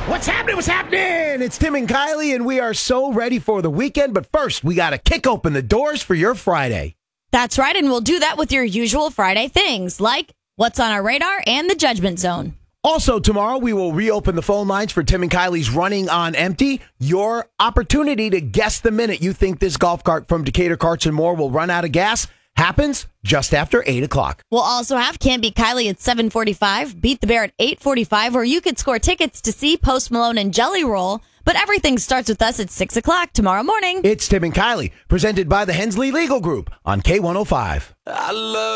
What's happening? What's happening? It's Tim and Kylie, and we are so ready for the weekend. But first, we got to kick open the doors for your Friday. That's right, and we'll do that with your usual Friday things, like What's on Our Radar and the Judgment Zone. Also, tomorrow, we will reopen the phone lines for Tim and Kylie's Running on Empty. Your opportunity to guess the minute you think this golf cart from Decatur Carts and More will run out of gas happens just after 8 o'clock. We'll also have Can't Beat Kylie at 7:45, Beat the Bear at 8:45, or you could score tickets to see Post Malone and Jelly Roll. But everything starts with us at 6 o'clock tomorrow morning. It's Tim and Kylie, presented by the Hensley Legal Group on K105. I love